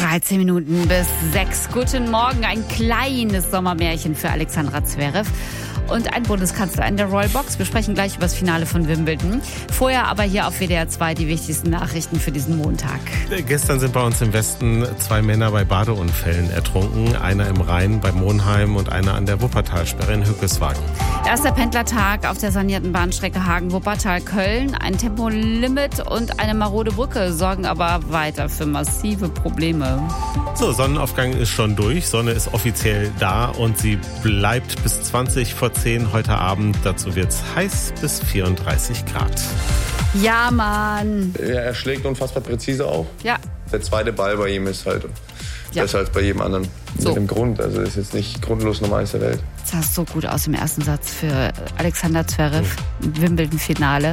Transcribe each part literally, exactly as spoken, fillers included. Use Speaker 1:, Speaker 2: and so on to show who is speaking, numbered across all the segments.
Speaker 1: dreizehn Minuten bis sechs. Guten Morgen, ein kleines Sommermärchen für Alexandra Zverev und ein Bundeskanzler in der Royal Box. Wir sprechen gleich über das Finale von Wimbledon. Vorher aber hier auf W D R zwei die wichtigsten Nachrichten für diesen Montag.
Speaker 2: Gestern sind bei uns im Westen zwei Männer bei Badeunfällen ertrunken. Einer im Rhein bei Monheim und einer an der Wuppertalsperre in Hückeswagen.
Speaker 1: Erster Pendlertag auf der sanierten Bahnstrecke Hagen-Wuppertal-Köln. Ein Tempolimit und eine marode Brücke sorgen aber weiter für massive Probleme.
Speaker 2: So, Sonnenaufgang ist schon durch. Sonne ist offiziell da und sie bleibt bis zwanzig vor zehn heute Abend. Dazu wird's heiß bis vierunddreißig Grad.
Speaker 1: Ja, Mann.
Speaker 3: Ja, er schlägt unfassbar präzise auf.
Speaker 1: Ja.
Speaker 3: Der zweite Ball bei ihm ist halt
Speaker 1: Ja.
Speaker 3: besser als bei jedem anderen.
Speaker 1: So.
Speaker 3: Mit dem Grund. Also ist jetzt nicht grundlos Nummer eins der Welt.
Speaker 1: Das sah so gut aus im ersten Satz für Alexander Zverev im Wimbledon-Finale.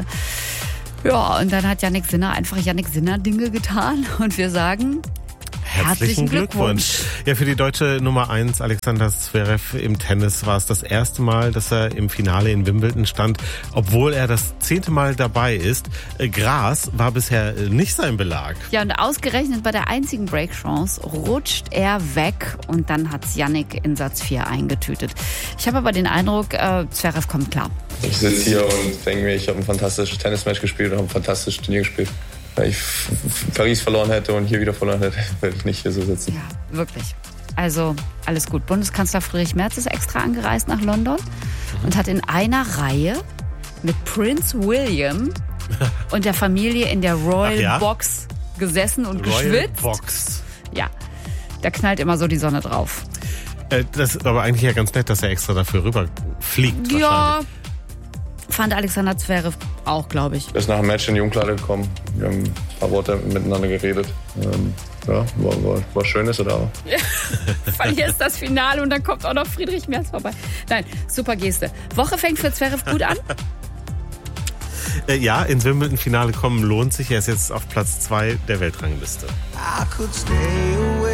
Speaker 1: Ja, und dann hat Jannik Sinner einfach Jannik Sinner Dinge getan. Und wir sagen...
Speaker 2: Herzlichen Glückwunsch. Ja, für die deutsche Nummer eins, Alexander Zverev im Tennis, war es das erste Mal, dass er im Finale in Wimbledon stand, obwohl er das zehnte Mal dabei ist. Gras war bisher nicht sein Belag.
Speaker 1: Ja, und ausgerechnet bei der einzigen Breakchance rutscht er weg und dann hat's Jannik in Satz vier eingetütet. Ich habe aber den Eindruck, äh, Zverev kommt klar.
Speaker 3: Ich sitze hier und denke mir, ich habe ein fantastisches Tennismatch gespielt und habe ein fantastisches Turnier gespielt. Wenn ich Paris verloren hätte und hier wieder verloren hätte, würde ich nicht hier so sitzen.
Speaker 1: Ja, wirklich. Also alles gut. Bundeskanzler Friedrich Merz ist extra angereist nach London und hat in einer Reihe mit Prince William und der Familie in der Royal
Speaker 2: ja?
Speaker 1: Box gesessen und
Speaker 2: Royal
Speaker 1: geschwitzt.
Speaker 2: Box.
Speaker 1: Ja, da knallt immer so die Sonne drauf.
Speaker 2: Äh, das ist aber eigentlich ja ganz nett, dass er extra dafür rüberfliegt.
Speaker 1: Ja, fand Alexander Zverev auch, glaube ich.
Speaker 3: Er ist nach dem Match in die Umkleide gekommen. Wir haben ein paar Worte miteinander geredet. Ähm, ja, war, war, war schön, dass er da war.
Speaker 1: Verlierst das Finale und dann kommt auch noch Friedrich Merz vorbei. Nein, super Geste. Woche fängt für Zverev gut an.
Speaker 2: Äh, ja, ins Wimbledon-Finale kommen lohnt sich. Er ist jetzt auf Platz zwei der Weltrangliste.
Speaker 4: I could stay away.